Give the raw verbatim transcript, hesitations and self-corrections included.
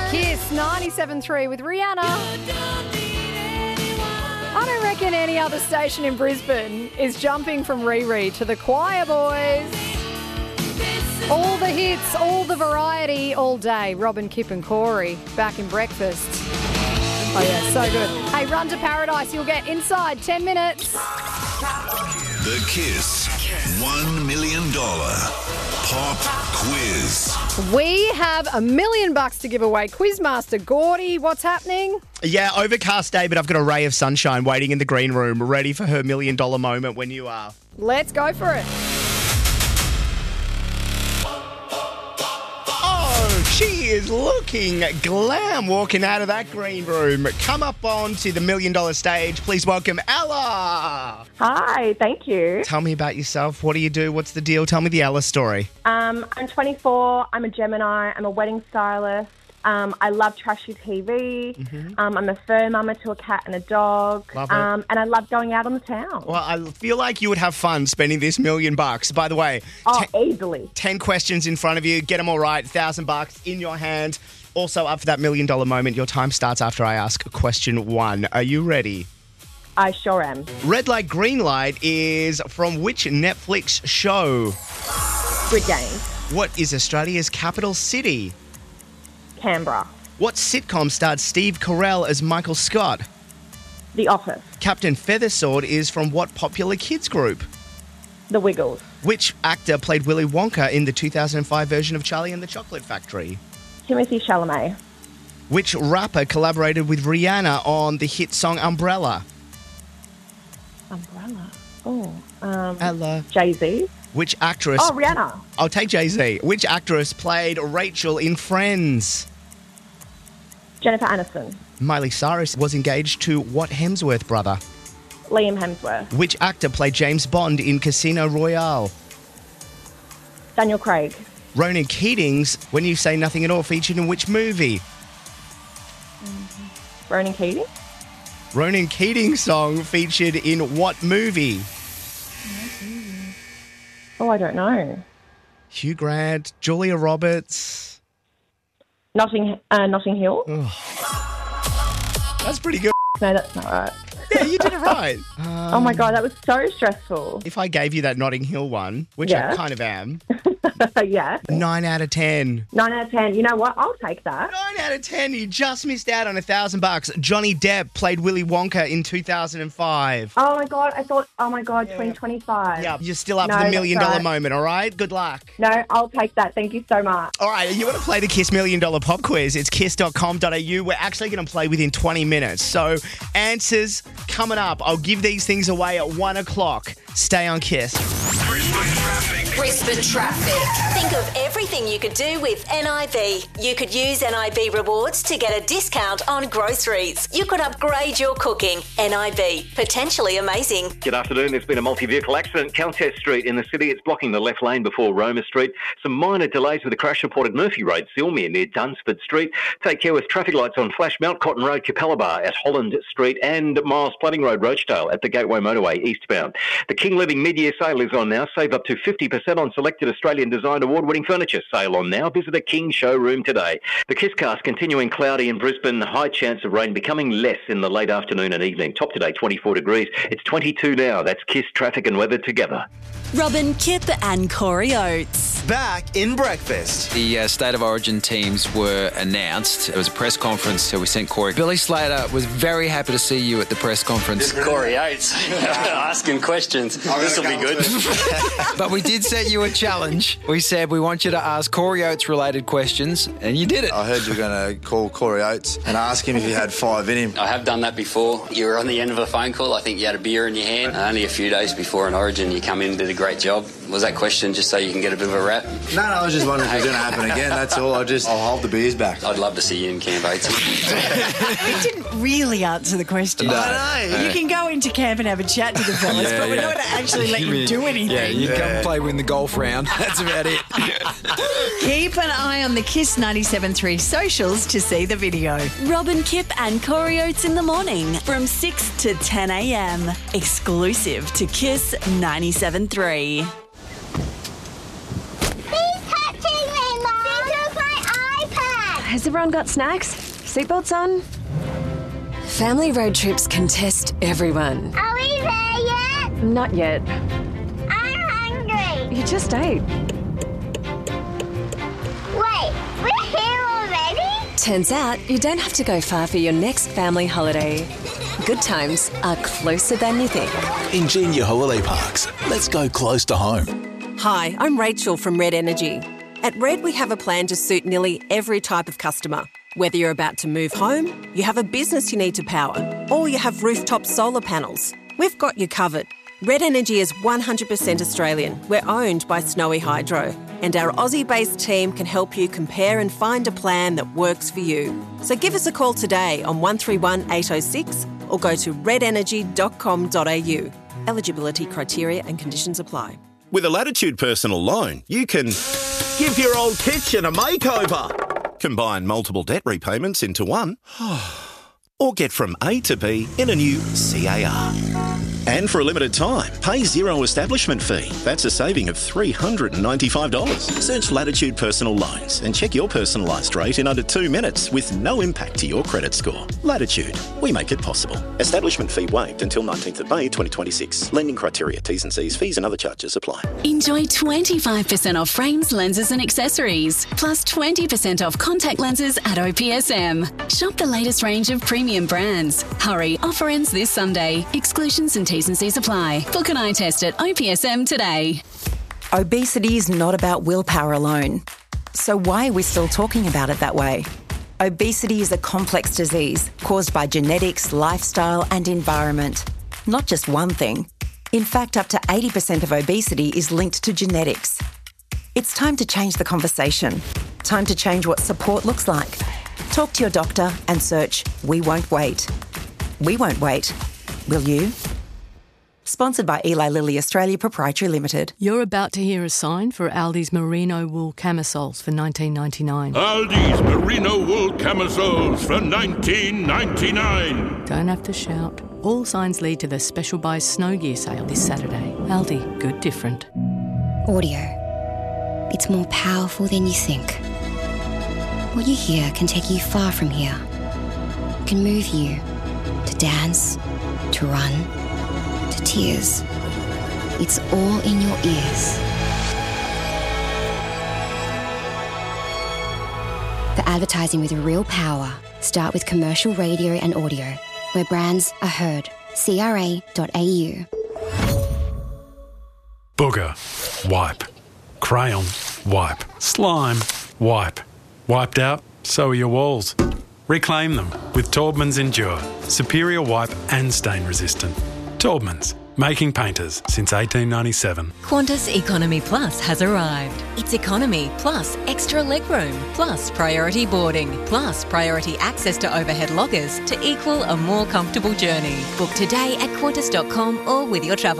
Kiss ninety-seven three with Rihanna. I don't reckon any other station in Brisbane is jumping from Riri to the Choir Boys. All the hits, all the variety, all day. Robin, Kip and Corey back in breakfast. Oh yeah, so good. Hey, run to paradise. You'll get inside ten minutes. The Kiss one million dollars Pop Quiz. We have a million bucks to give away. Quizmaster Gordy, what's happening? Yeah, overcast day, but I've got a ray of sunshine waiting in the green room, ready for her million dollar moment when you are. Let's go for it. Oh, she is looking glam walking out of that green room. Come up onto the million dollar stage. Please welcome Ella. Hi, thank you. Tell me about yourself. What do you do? What's the deal? Tell me the Ella story. Um, I'm twenty-four. I'm a Gemini. I'm a wedding stylist. Um, I love trashy T V. Mm-hmm. Um, I'm a fur mama to a cat and a dog. Love it. Um, and I love going out on the town. Well, I feel like you would have fun spending this million bucks. By the way, Oh, te- easily. ten questions in front of you. Get them all right. Thousand bucks in your hand. Also up for that million dollar moment. Your time starts after I ask question one. Are you ready? I sure am. Red light, green light is from which Netflix show? Good Games. What is Australia's capital city? Canberra. What sitcom starred Steve Carell as Michael Scott? The Office. Captain Feathersword is from what popular kids group? The Wiggles. Which actor played Willy Wonka in the two thousand five version of Charlie and the Chocolate Factory? Timothy Chalamet. Which rapper collaborated with Rihanna on the hit song Umbrella? Umbrella. Oh. Um, Ella. Jay-Z. Which actress... Oh, Rihanna. I'll take Jay-Z. Which actress played Rachel in Friends? Jennifer Aniston. Miley Cyrus was engaged to what Hemsworth brother? Liam Hemsworth. Which actor played James Bond in Casino Royale? Daniel Craig. Ronan Keating's When You Say Nothing at All featured in which movie? Ronan Keating. Ronan Keating's song featured in what movie? Oh, I don't know. Hugh Grant, Julia Roberts. Notting, uh, Notting Hill. That's pretty good. No, that's not right. Yeah, you did it right. Um, Oh my God, that was so stressful. if I gave you that Notting Hill one, which I Yeah. kind of am, Yeah. nine out of ten. Nine out of ten. You know what? I'll take that. Nine out of ten. You just missed out on a thousand bucks. Johnny Depp played Willy Wonka in two thousand five. Oh my God, I thought, oh my God, twenty twenty-five. Yeah, you're still up No, for the that's million dollar right. moment, all right? Good luck. No, I'll take that. Thank you so much. All right, you want to play the Kiss Million Dollar Pop Quiz? It's kiss dot com dot a u. We're actually going to play within twenty minutes. So, answers coming up. I'll give these things away at one o'clock. Stay on Kiss. Brisbane traffic. Brisbane traffic. Think of everything you could do with N I B. You could use N I B rewards to get a discount on groceries. You could upgrade your cooking. N I B. Potentially amazing. Good afternoon. There's been a multi-vehicle accident. Countess Street in the city. It's blocking the left lane before Roma Street. Some minor delays with a crash reported Murphy Road, Silmere near Dunsford Street. Take care with traffic lights on Flash, Mount Cotton Road, Capella at Holland Street and Miles Planning Road, Rochdale at the Gateway Motorway eastbound. The King Living mid-year sale is on now. Save up to fifty percent on selected Australian Design Award-winning furniture. Sale on now. Visit a King showroom today. The Kisscast continuing cloudy in Brisbane. High chance of rain becoming less in the late afternoon and evening. Top today, twenty-four degrees. It's twenty-two now. That's Kiss traffic and weather together. Robin, Kip and Corey Oates. Back in breakfast. The uh, State of Origin teams were announced. It was a press conference, so we sent Corey. Billy Slater was very happy to see you at the press conference. Corey Oates asking questions. This will be good. But we did set you a challenge. We said we want you to ask Corey Oates related questions, and you did it. I heard you were going to call Corey Oates and ask him if he had five in him. I have done that before. You were on the end of a phone call. I think you had a beer in your hand. Only a few days before an Origin, you come in and did a great job. Was that question just so you can get a bit of a rap? No, no, I was just wondering if it was going to happen again. That's all. I'll just, I'll hold the beers back. I'd love to see you in Camp Oates. He didn't really answer the question. No. I know. You can go into camp and have a chat to the fellas, Yeah, but we're yeah. not going to actually let you do anything. Yeah, you Yeah. come play win the golf round. That's about it. Keep an eye on the Kiss ninety-seven three socials to see the video. Robin, Kip and Corey Oates in the morning from six to ten a.m. Exclusive to Kiss ninety-seven three. He's touching me, Mum. He took my iPad. has everyone got snacks? Seatbelts on? Family road trips can test everyone. Are we there yet? Not yet. I'm hungry. You just ate. Wait, we're here already? Turns out you don't have to go far for your next family holiday. Good times are closer than you think. Ingenia Holiday Parks. Let's go close to home. Hi, I'm Rachel from Red Energy. At Red, we have a plan to suit nearly every type of customer. Whether you're about to move home, you have a business you need to power, or you have rooftop solar panels, we've got you covered. Red Energy is one hundred percent Australian. We're owned by Snowy Hydro, and our Aussie-based team can help you compare and find a plan that works for you. So give us a call today on one three one eight oh six or go to red energy dot com dot a u. Eligibility criteria and conditions apply. With a Latitude personal loan, you can give your old kitchen a makeover, combine multiple debt repayments into one, or get from A to B in a new C A R. And for a limited time, pay zero establishment fee. That's a saving of three hundred ninety-five dollars. Search Latitude Personal Loans and check your personalised rate in under two minutes with no impact to your credit score. Latitude, we make it possible. Establishment fee waived until nineteenth of May twenty twenty-six. Lending criteria, T's and C's, fees and other charges apply. Enjoy twenty-five percent off frames, lenses and accessories, plus twenty percent off contact lenses at O P S M. Shop the latest range of premium brands. Hurry, offer ends this Sunday. Exclusions and T's and C's apply. Book an eye test at O P S M today. Obesity is not about willpower alone. So why are we still talking about it that way? Obesity is a complex disease caused by genetics, lifestyle and environment. Not just one thing. In fact, up to eighty percent of obesity is linked to genetics. It's time to change the conversation. Time to change what support looks like. Talk to your doctor and search We Won't Wait. We won't wait. Will you? Sponsored by Eli Lilly Australia Proprietary Limited. You're about to hear a sign for Aldi's merino wool camisoles for nineteen ninety-nine. Aldi's merino wool camisoles for nineteen ninety-nine. Don't have to shout. All signs lead to the special buy snow gear sale this Saturday. Aldi, good different. Audio. It's more powerful than you think. What you hear can take you far from here. It can move you to dance, to run, to tears. It's all in your ears. For advertising with real power, start with commercial radio and audio, where brands are heard. C R A dot A U. Booger, wipe. Crayon, wipe. Slime, wipe. Wiped out, so are your walls. Reclaim them with Taubman's Endure. Superior wipe and stain resistant. Taubman's, making painters since eighteen ninety-seven. Qantas Economy Plus has arrived. It's economy plus extra legroom, plus priority boarding, plus priority access to overhead lockers to equal a more comfortable journey. Book today at qantas dot com or with your travel